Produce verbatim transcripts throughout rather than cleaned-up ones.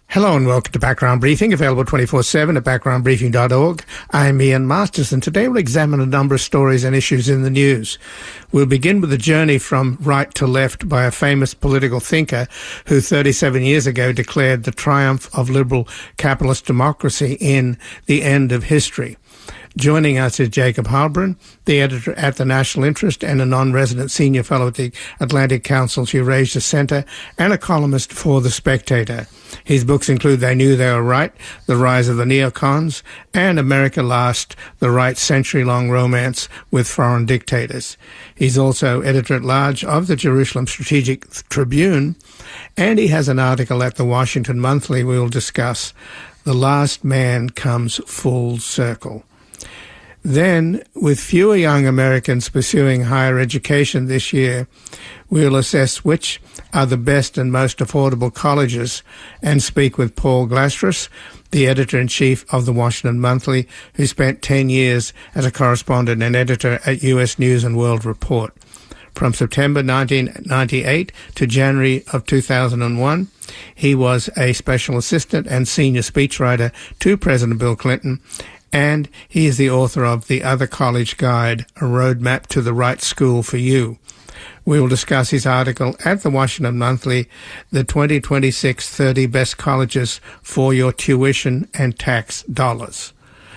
Hello and welcome to Background Briefing, available twenty-four seven at background briefing dot org. I'm Ian Masters, and today we'll examine a number of stories and issues in the news. We'll begin with a journey from right to left by a famous political thinker who thirty-seven years ago declared the triumph of liberal capitalist democracy in The End of History. Joining us is Jacob Heilbrunn, the editor at The National Interest and a non-resident senior fellow at the Atlantic Council's Eurasia Centre and a columnist for The Spectator. His books include They Knew They Were Right, The Rise of the Neocons, and America Last, The Right's Century-Long Romance with Foreign Dictators. He's also editor-at-large of the Jerusalem Strategic Tribune, and he has an article at the Washington Monthly we will discuss, The Last Man Comes Full Circle. Then, with fewer young Americans pursuing higher education this year, we'll assess which are the best and most affordable colleges and speak with Paul Glastras, the editor-in-chief of the Washington Monthly, who spent ten years as a correspondent and editor at U S News and World Report. From September nineteen ninety-eight to January of two thousand one, he was a special assistant and senior speechwriter to President Bill Clinton, and he is the author of The Other College Guide, A Roadmap to the Right School for You. We will discuss his article at the Washington Monthly, The twenty twenty-six thirty Best Colleges for Your Tuition and Tax Dollars.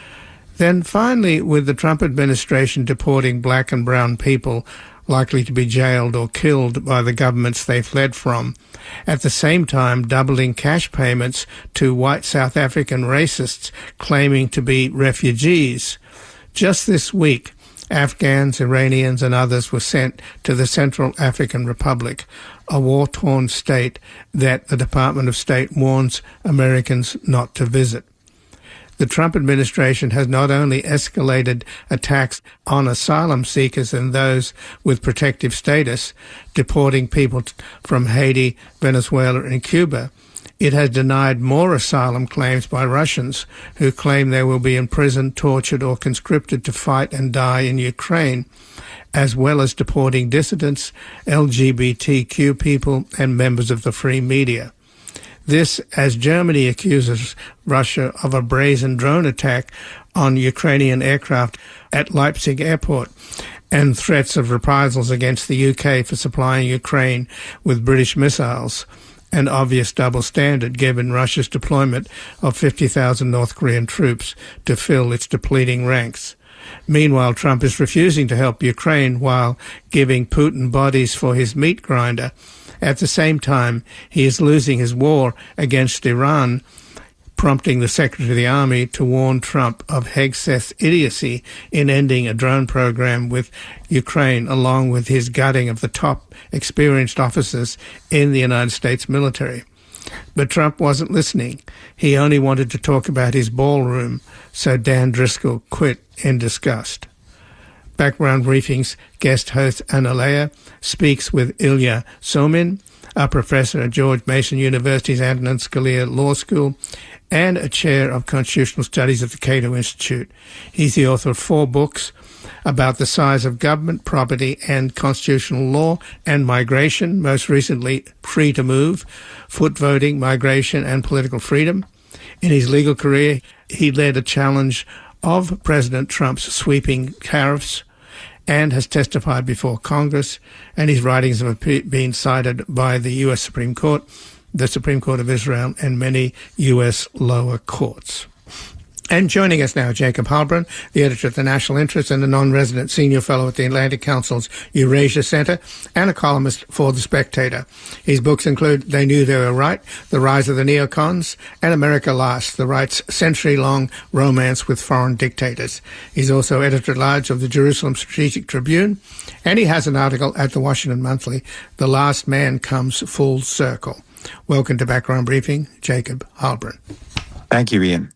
Then finally, with the Trump administration deporting black and brown people likely to be jailed or killed by the governments they fled from, at the same time doubling cash payments to white South African racists claiming to be refugees. Just this week, Afghans, Iranians and others were sent to the Central African Republic, a war-torn state that the Department of State warns Americans not to visit. The Trump administration has not only escalated attacks on asylum seekers and those with protective status, deporting people from Haiti, Venezuela, and Cuba, it has denied more asylum claims by Russians who claim they will be imprisoned, tortured, or conscripted to fight and die in Ukraine, as well as deporting dissidents, L G B T Q people, and members of the free media. This as Germany accuses Russia of a brazen drone attack on Ukrainian aircraft at Leipzig airport and threats of reprisals against the U K for supplying Ukraine with British missiles, an obvious double standard given Russia's deployment of fifty thousand North Korean troops to fill its depleting ranks. Meanwhile, Trump is refusing to help Ukraine while giving Putin bodies for his meat grinder. At the same time, he is losing his war against Iran, prompting the Secretary of the Army to warn Trump of Hegseth's idiocy in ending a drone program with Ukraine, along with his gutting of the top experienced officers in the United States military. But Trump wasn't listening. He only wanted to talk about his ballroom, so Dan Driscoll quit in disgust. Background Briefing's guest host Anna Leah speaks with Ilya Somin, a professor at George Mason University's Antonin Scalia Law School and a chair of constitutional studies at the Cato Institute. He's the author of four books about the size of government, property, and constitutional law and migration, most recently Free to Move, Foot Voting, Migration, and Political Freedom. In his legal career, he led a challenge of President Trump's sweeping tariffs and has testified before Congress, and his writings have been cited by the U S Supreme Court, the Supreme Court of Israel, and many U S lower courts. And joining us now, Jacob Heilbrunn, the editor at The National Interest and a non-resident senior fellow at the Atlantic Council's Eurasia Centre and a columnist for The Spectator. His books include They Knew They Were Right, The Rise of the Neocons, and America Last, The Right's Century-Long Romance with Foreign Dictators. He's also editor-at-large of the Jerusalem Strategic Tribune, and he has an article at the Washington Monthly, The Last Man Comes Full Circle. Welcome to Background Briefing, Jacob Heilbrunn. Thank you, Ian.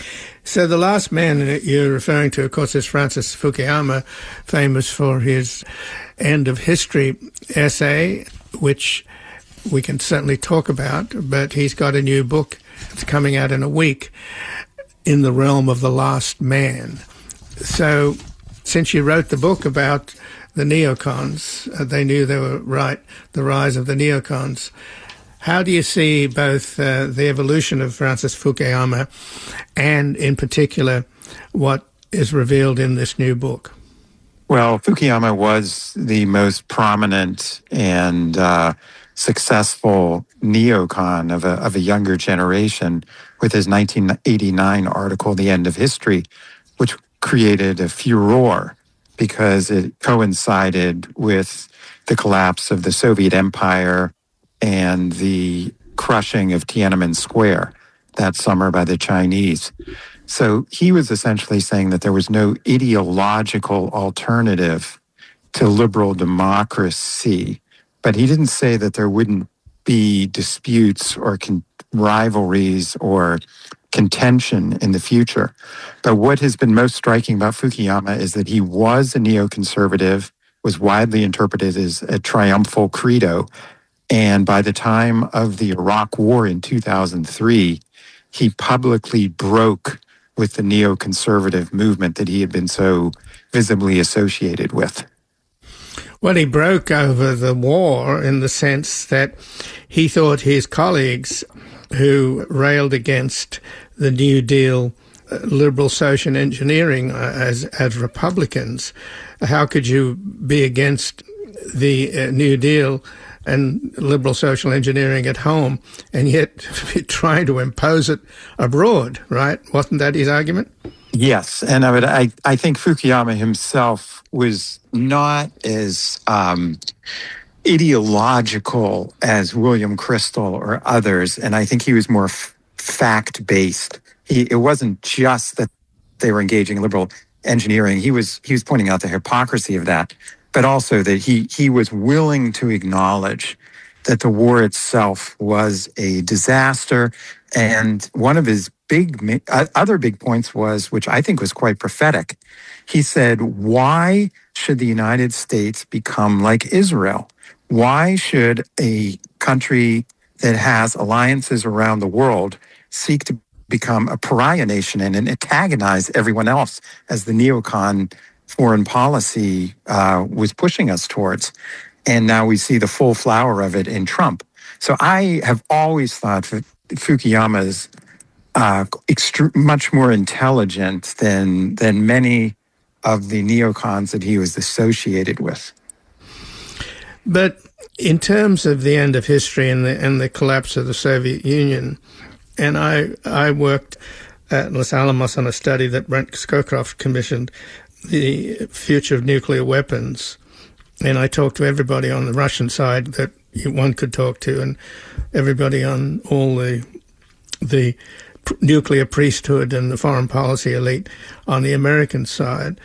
So the last man that you're referring to, of course, is Francis Fukuyama, famous for his End of History essay, which we can certainly talk about, but he's got a new book that's coming out in a week, In the Realm of the Last Man. So since you wrote the book about the neocons, uh, They Knew They Were Right, The Rise of the Neocons, How do you see both uh, the evolution of Francis Fukuyama and, in particular, what is revealed in this new book? Well, Fukuyama was the most prominent and uh, successful neocon of a, of a younger generation with his nineteen eighty-nine article, The End of History, which created a furor because it coincided with the collapse of the Soviet Empire and the crushing of Tiananmen Square that summer by the Chinese. So he was essentially saying that there was no ideological alternative to liberal democracy, but he didn't say that there wouldn't be disputes or con- rivalries or contention in the future. But what has been most striking about Fukuyama is that he was a neoconservative, was widely interpreted as a triumphal credo, and by the time of the Iraq War in two thousand three, he publicly broke with the neoconservative movement that he had been so visibly associated with. Well, he broke over the war in the sense that he thought his colleagues who railed against the New Deal uh, liberal social engineering uh, as, as Republicans, how could you be against the uh, New Deal and liberal social engineering at home and yet trying to impose it abroad, right? Wasn't that his argument? Yes, and I would, I, I think Fukuyama himself was not as um, ideological as William Crystal or others, and I think he was more f- fact-based. He, it wasn't just that they were engaging in liberal engineering. He was he was pointing out the hypocrisy of that, but also that he he was willing to acknowledge that the war itself was a disaster. And one of his big other big points was, which I think was quite prophetic, he said, why should the United States become like Israel? Why should a country that has alliances around the world seek to become a pariah nation and, and antagonize everyone else, as the neocon foreign policy uh, was pushing us towards? And now we see the full flower of it in Trump. So I have always thought that Fukuyama is uh, extre- much more intelligent than than many of the neocons that he was associated with. But in terms of the end of history and the and the collapse of the Soviet Union, and I I worked at Los Alamos on a study that Brent Scowcroft commissioned, the future of nuclear weapons. And I talked to everybody on the Russian side that one could talk to, and everybody on all the the nuclear priesthood and the foreign policy elite on the American side.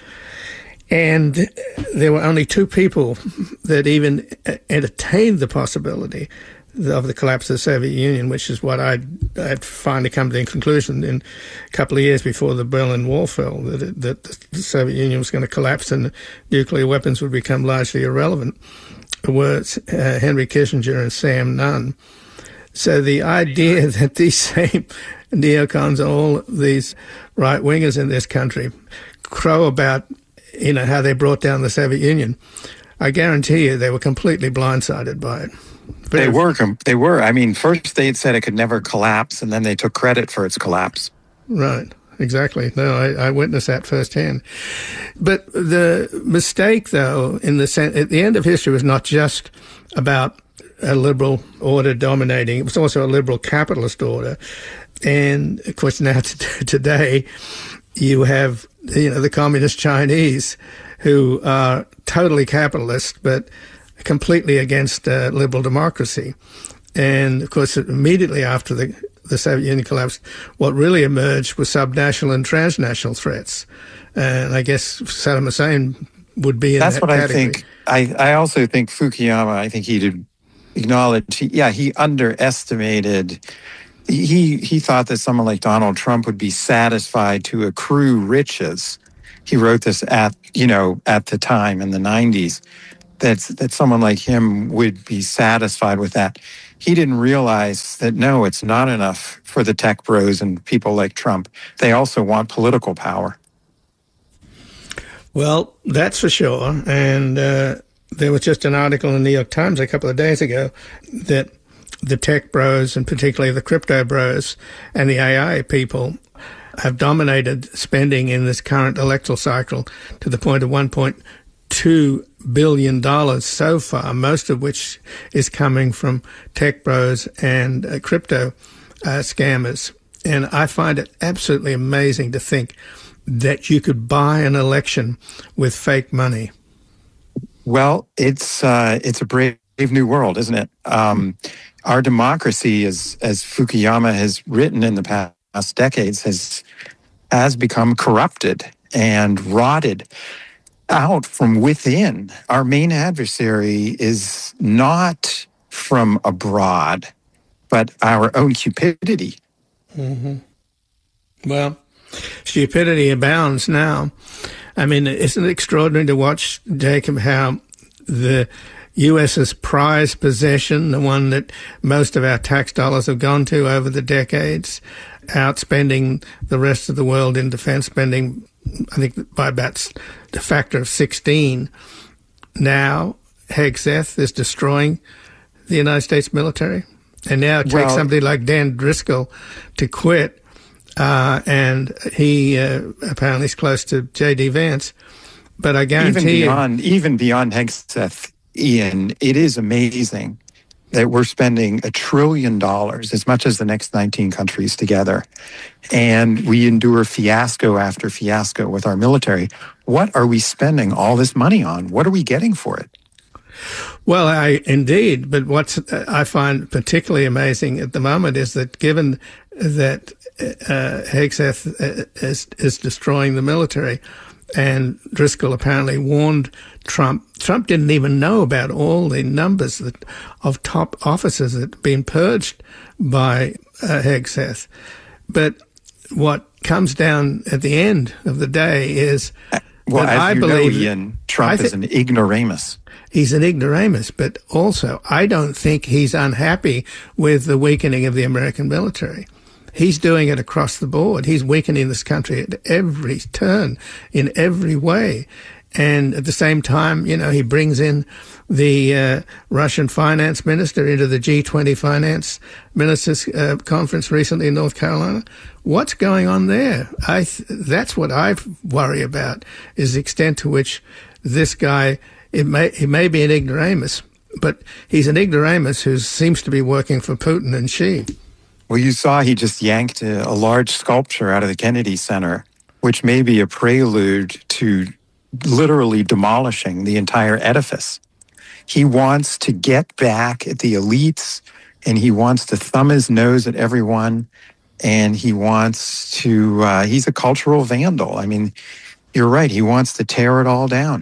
And there were only two people that even entertained the possibility of the collapse of the Soviet Union, which is what I'd, I'd finally come to the conclusion in a couple of years before the Berlin Wall fell, that, it, that the Soviet Union was going to collapse and nuclear weapons would become largely irrelevant, were uh, Henry Kissinger and Sam Nunn. So the idea that these same neocons and all these right-wingers in this country crow about, you know, how they brought down the Soviet Union, I guarantee you they were completely blindsided by it. But they were. They were. I mean, first they had said it could never collapse, and then they took credit for its collapse. Right. Exactly. No, I, I witnessed that firsthand. But the mistake, though, in the sense, at the end of history was not just about a liberal order dominating. It was also a liberal capitalist order. And, of course, now t- today you have, you know, the communist Chinese who are totally capitalist, but completely against uh, liberal democracy. And, of course, immediately after the, the Soviet Union collapsed, what really emerged was subnational and transnational threats. And I guess Saddam Hussein would be in That's that what category. I think. I, I also think Fukuyama, I think he did acknowledge, he, yeah, he underestimated, he, he thought that someone like Donald Trump would be satisfied to accrue riches. He wrote this at, you know, at the time in the nineties. That's, that someone like him would be satisfied with that. He didn't realize that, no, it's not enough for the tech bros and people like Trump. They also want political power. Well, that's for sure. And uh, there was just an article in the New York Times a couple of days ago that the tech bros, and particularly the crypto bros and the A I people, have dominated spending in this current electoral cycle to the point of one point two billion dollars so far, most of which is coming from tech bros and uh, crypto uh, scammers. And I find it absolutely amazing to think that you could buy an election with fake money. Well, it's uh, it's a brave new world, isn't it? Um, our democracy, as as Fukuyama has written in the past decades, has has become corrupted and rotted out from within. Our main adversary is not from abroad, but our own cupidity. Mm-hmm. Well, stupidity abounds now. I mean, isn't it extraordinary to watch, Jacob, how the U.S.'s prized possession, the one that most of our tax dollars have gone to over the decades, outspending the rest of the world in defense spending, I think by about the factor of sixteen. Now, Hegseth is destroying the United States military. And now it takes well, somebody like Dan Driscoll to quit, uh, and he uh, apparently is close to J D Vance. But I guarantee even beyond, you... Even beyond Hegseth, Ian, it is amazing that we're spending a trillion dollars, as much as the next nineteen countries together, and we endure fiasco after fiasco with our military. What are we spending all this money on? What are we getting for it? Well, I indeed, but what I find particularly amazing at the moment is that given that uh, Hegseth is, is destroying the military, and Driscoll apparently warned Trump. Trump didn't even know about all the numbers that, of top officers that had been purged by uh, Hegseth. But what comes down at the end of the day is well, that as I you believe know, Ian, Trump th- is an ignoramus. He's an ignoramus, but also I don't think he's unhappy with the weakening of the American military. He's doing it across the board. He's weakening this country at every turn, in every way. And at the same time, you know, he brings in the uh, Russian finance minister into the G twenty finance ministers uh, conference recently in North Carolina. What's going on there? I th- that's what I worry about, is the extent to which this guy, it may, he may be an ignoramus, but he's an ignoramus who seems to be working for Putin and Xi. Well, you saw he just yanked a, a large sculpture out of the Kennedy Center, which may be a prelude to literally demolishing the entire edifice. He wants to get back at the elites, and he wants to thumb his nose at everyone, and he wants to, uh, he's a cultural vandal. I mean, you're right, he wants to tear it all down.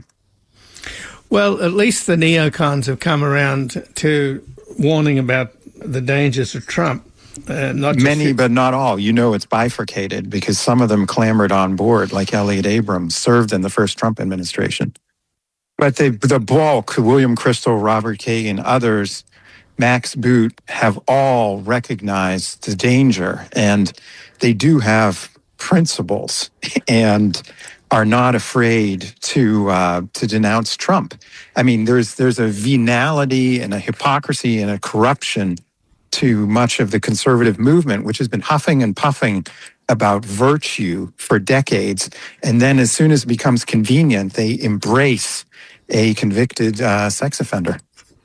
Well, at least the neocons have come around to warning about the dangers of Trump. Uh, not Many, but not all. You know, it's bifurcated because some of them clamored on board, like Elliot Abrams, served in the first Trump administration. But they, the bulk, William Kristol, Robert Kagan, others, Max Boot, have all recognized the danger, and they do have principles and are not afraid to uh, to denounce Trump. I mean, there's there's a venality and a hypocrisy and a corruption to much of the conservative movement, which has been huffing and puffing about virtue for decades. And then as soon as it becomes convenient, they embrace a convicted uh, sex offender.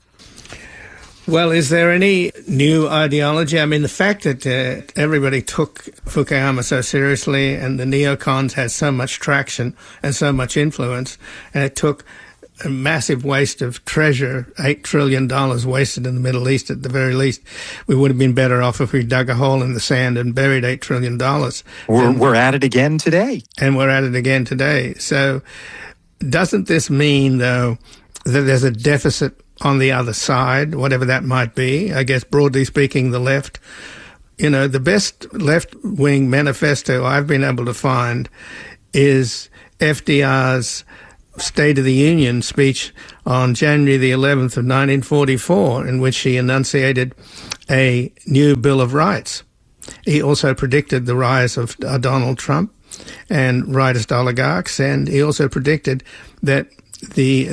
Well, is there any new ideology? I mean, the fact that uh, everybody took Fukuyama so seriously and the neocons had so much traction and so much influence, and it took a massive waste of treasure, eight trillion dollars wasted in the Middle East at the very least. We would have been better off if we dug a hole in the sand and buried eight trillion dollars. We're, and, we're at it again today. And we're at it again today. So doesn't this mean, though, that there's a deficit on the other side, whatever that might be? I guess, broadly speaking, the left. You know, the best left-wing manifesto I've been able to find is F D R's State of the Union speech on January the eleventh of nineteen forty-four, in which he enunciated a new Bill of Rights. He also predicted the rise of uh, Donald Trump and rightist oligarchs, and he also predicted that the